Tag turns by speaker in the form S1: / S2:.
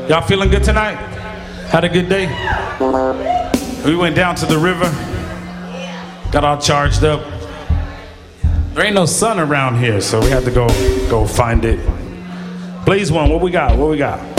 S1: Y'all feeling good tonight? Had a good day? We went down to the river, got all charged up. There ain't no sun around here, so we had to go find it. Blaze One, what we got? What we got?